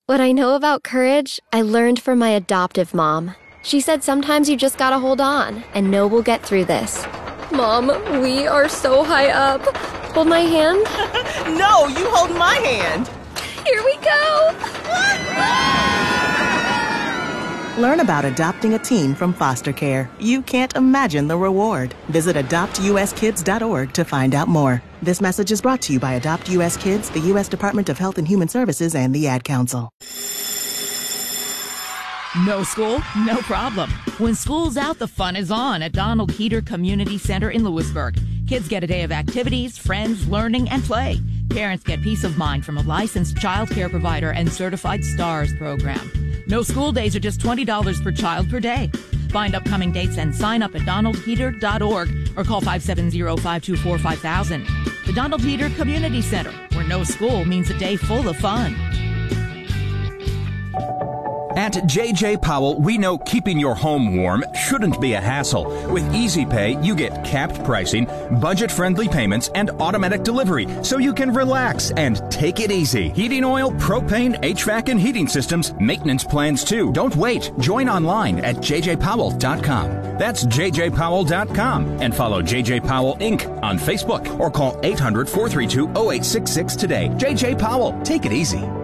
What I know about courage, I learned from my adoptive mom. She said sometimes you just gotta hold on and know we'll get through this. Mom, we are so high up. Hold my hand. No, you hold my hand. Here we go. Learn about adopting a teen from foster care. You can't imagine the reward. Visit adoptuskids.org to find out more. This message is brought to you by Adopt U.S. Kids, the U.S. Department of Health and Human Services, and the Ad Council. No school? No problem. When school's out, the fun is on at Donald Heater Community Center in Lewisburg. Kids get a day of activities, friends, learning, and play. Parents get peace of mind from a licensed child care provider and certified STARS program. No school days are just $20 per child per day. Find upcoming dates and sign up at donaldheater.org or call 570-524-5000. The Donald Heater Community Center, where no school means a day full of fun. At J.J. Powell, we know keeping your home warm shouldn't be a hassle. With Easy Pay, you get capped pricing, budget-friendly payments, and automatic delivery, so you can relax and take it easy. Heating oil, propane, HVAC, and heating systems, maintenance plans too. Don't wait. Join online at jjpowell.com. That's jjpowell.com. And follow J.J. Powell, Inc. on Facebook or call 800-432-0866 today. J.J. Powell, take it easy.